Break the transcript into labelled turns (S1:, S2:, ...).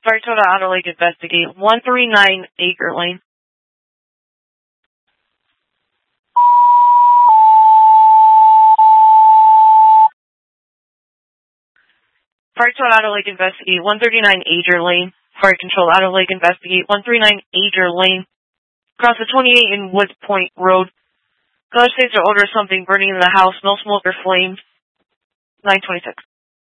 S1: Fire Total Outer Lake investigate 139 Acre Lane. Fire Control Outer Lake investigate 139 Ager Lane. Fire Control Outer Lake investigate 139 Ager Lane. Across the 28 in Woods Point Road. College states are order something burning in the house. No smoke or flames. 926.